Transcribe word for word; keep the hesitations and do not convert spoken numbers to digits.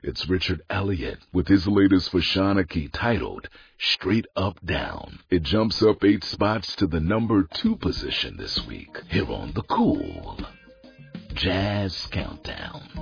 It's Richard Elliott with his latest Fashanaki titled Straight Up Down. It jumps up eight spots to the number two position this week here on the Cool Jazz Countdown.